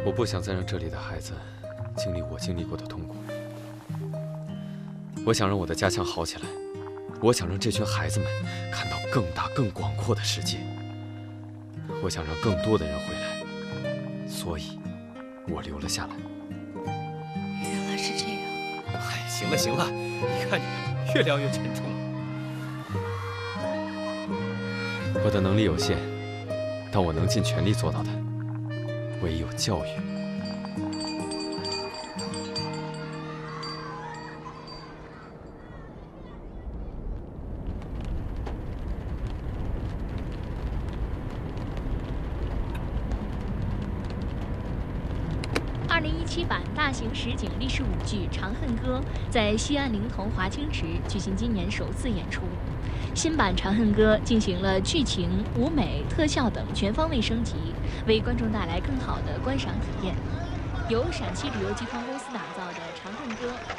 我不想再让这里的孩子经历我经历过的痛苦。我想让我的家乡好起来，我想让这群孩子们看到更大更广阔的世界。我想让更多的人回来，所以，我留了下来。 原来是这样。 哎，行了行了，你看你越聊越沉重了。 我的能力有限，但我能尽全力做到的，唯有教育。 2017版大型实景历史舞剧《长恨歌》在西安临潼华清池举行今年首次演出。新版《长恨歌》进行了剧情、舞美、特效等全方位升级，为观众带来更好的观赏体验。由陕西旅游集团公司打造的《长恨歌》